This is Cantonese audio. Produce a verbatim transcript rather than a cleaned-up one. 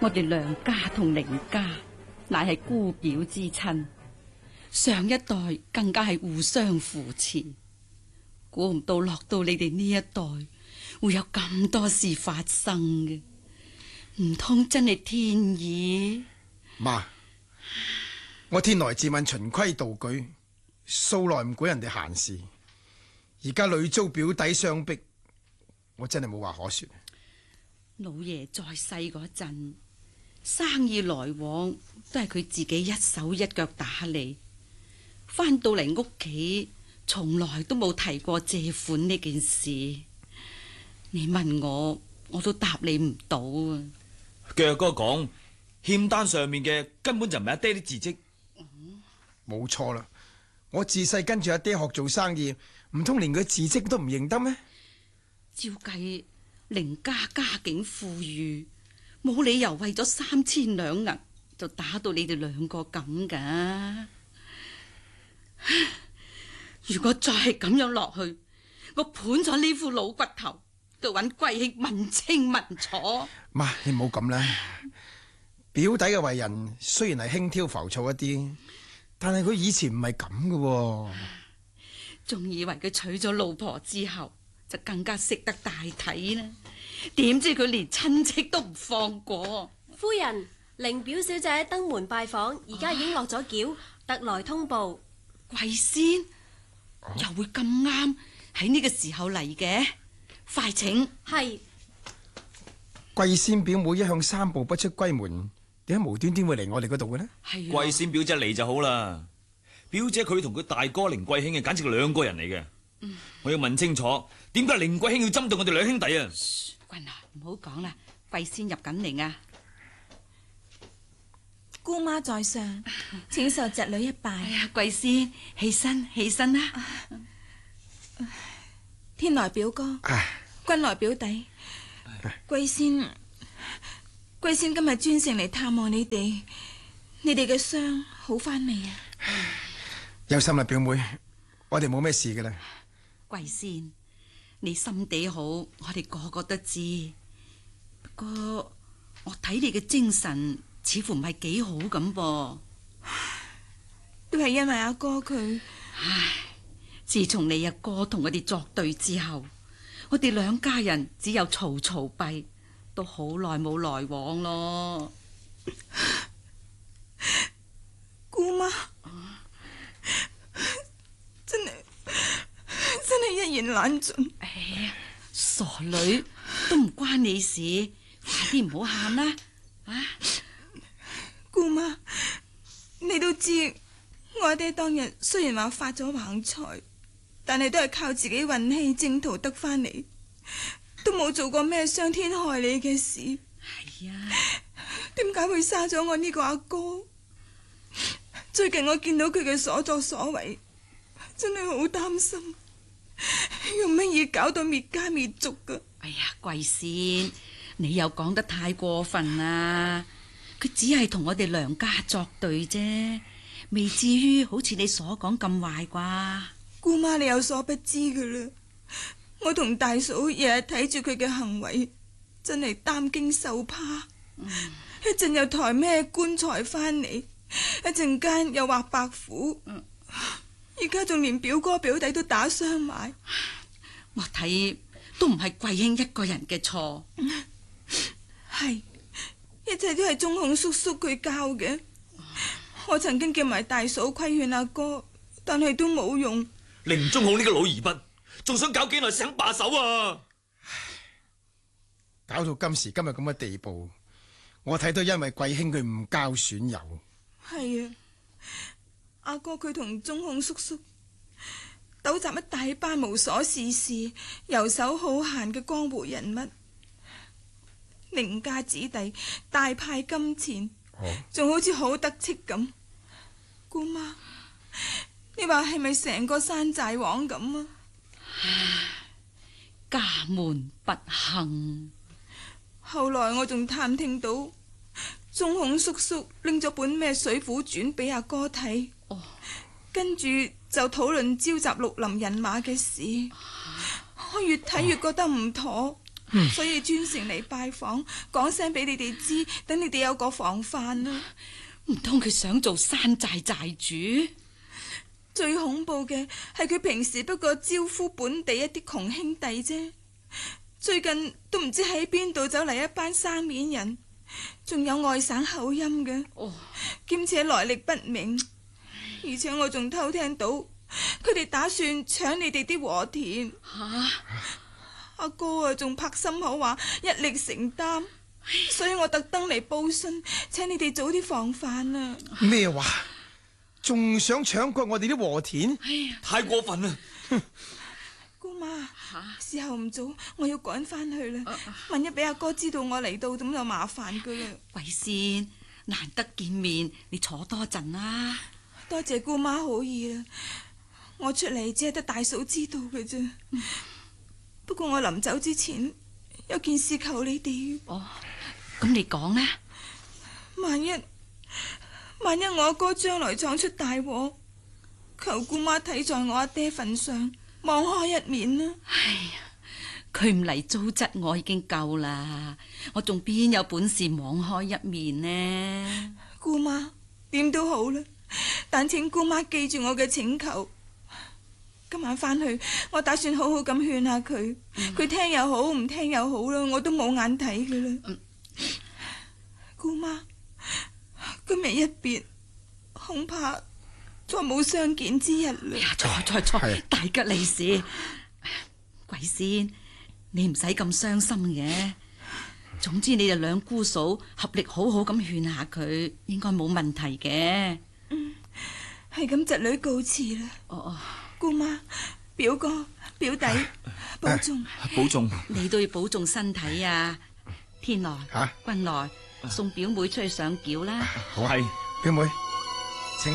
我哋梁家同寧家乃係姑表之親，上一代更加係互相扶持。估唔到落到你哋呢一代會有咁多事發生嘅，唔通真係天意？ 媽，我天來自問循規蹈矩，素來唔管人哋閒事。而家屢遭表弟相逼，我真係冇話可說。 老爺在世嗰陣，生意來往都係佢自己一手一腳打理，翻到嚟屋企從來都冇提過借款呢件事。你問我，我都答你唔到啊。 據阿哥講，欠單上面嘅根本就唔係阿爹啲字跡。 冇錯啦，我自細跟住阿爹學做生意，唔通連佢字跡都唔認得咩？ 照計寧家家境富裕，冇理由為咗三千兩銀就打到你哋兩個咁噶。如果再係咁樣落去，我盤咗呢副老骨頭，就揾貴兄問清問楚。 媽，你唔好咁啦。表弟嘅為人雖然係輕佻浮躁一啲，但係佢以前唔係咁嘅。 仲以為佢娶咗老婆之後就更加識得大體啦，點知佢連親戚都唔放過。 夫人，寧表小姐登門拜訪，而家已經落咗轎，特來通報。 貴仙又會咁啱喺呢個時候嚟嘅？快請。 係。 貴仙表妹一向三步不出閨門，點解無端端會嚟我哋嗰度嘅呢？ 係貴仙表姐嚟就好啦。表姐佢同佢大哥寧貴卿嘅簡直係兩個人嚟嘅。嗯、我要問清楚，點解寧貴卿要針對我哋兩兄弟啊？ 君啊，唔好講啦，貴仙入緊嚟啊！ 姑媽在上，請受侄女一拜。 哎呀，貴仙，起身起身啦！ 天來表哥，君來表弟，貴仙，貴仙今日專程嚟探望你哋，你哋嘅傷好翻未啊？ 有心啦，表妹，我哋冇咩事噶啦。 貴仙，你心地好，我哋個個都知。不過我睇你嘅精神似乎唔係幾好咁噃。 都係因為阿哥佢。 唉，自從你阿哥同我哋作對之後，我哋兩家人只有嘈嘈閉，都好耐冇來往咯。 姑媽。真係真係一言難盡。 哎呀，傻女，都唔關你事，快啲唔好喊啦！啊， 姑媽，你都知我阿爹當日雖然話發咗橫財，但係都係靠自己運氣征途得翻嚟，都冇做過咩傷天害理嘅事。 係啊， 點解會殺咗我呢個阿哥？最近我見到佢嘅所作所為，真係好擔心，用乜嘢搞到滅家滅族噶？ 哎呀，貴仙，你又講得太過分啦！佢只係同我哋梁家作對啫，未至於好似你所講咁壞啩。 姑媽，你有所不知噶啦，我同大嫂日日睇住佢嘅行為，真係擔驚受怕。嗯、一陣又抬咩棺材翻嚟，一陣間又畫白虎。嗯，而家仲連表哥表弟都打傷埋， 我睇都唔係貴兄一個人嘅錯。 係，一切都係中孔叔叔佢教嘅。我曾經叫埋大嫂規勸阿哥，但係都冇用。 寧中孔呢個老二筆，仲想搞幾耐先肯罷手啊？ 搞到今時今日咁嘅地步，我睇到因為貴兄佢唔交損友。係啊。阿哥佢同中孔叔叔糾集一大班無所事事、游手好閒嘅江湖人物，寧家子弟大派金錢，仲、哦、好似好得戚咁。姑媽，你話係咪成個山寨王咁啊？ 家門不幸。 後來我仲探聽到中孔叔叔拎咗本咩《水滸傳》俾阿哥睇。哦，跟住就討論召集綠林人馬嘅事，我越睇越覺得唔妥。 所以專程嚟拜訪，講聲俾你哋知，等你哋有個防範啊。 唔通佢想做山寨寨主？ 最恐怖嘅係佢平時不過招呼本地一啲窮兄弟啫，最近都唔知喺邊度走嚟一班生面人，仲有外省口音嘅， 哦， 兼且來歷不明，而且我仲偷聽到佢哋打算搶你哋啲禾田。 吓！ 阿哥啊，仲拍心口話一力承擔，所以我特登嚟報信，請你哋早啲防範啊！ 咩話？仲想搶過我哋啲禾田？ 哎呀， 太過分啦！ 姑媽， 吓！ 時候唔早，我要趕翻去啦。 啊萬一俾阿哥知道我嚟到，咁就麻煩噶啦。 貴仙，難得見面，你坐多陣啦。 多謝姑媽好意啦，我出嚟只係得大嫂知道嘅啫。嗯不過我臨走之前有件事求你哋。 哦，咁你講啦。 萬一萬一我阿哥將來闖出大禍，求姑媽睇在我阿爹份上，網開一面啦。 哎呀，佢唔嚟糟質我已經夠啦，我仲邊有本事網開一面呢？ 姑媽點都好啦，但請姑媽記住我嘅請求。今晚翻去，我打算好好咁勸下佢，佢、嗯、聽又好，唔聽又好啦，我都冇眼睇噶啦。嗯、姑媽，今日一別，恐怕再冇相見之日啦。 錯錯錯，大吉利是。貴仙，你唔使咁傷心嘅。總之，你哋兩姑嫂合力好好咁勸下佢，應該冇問題嘅。 嗯，係咁，侄女告辭啦。 哦哦。 姑媽、表哥、表弟，保重， 保重， 你都要保重身體啊！天來、 啊， 君來，送表妹出去上轎啦。 好係，表妹。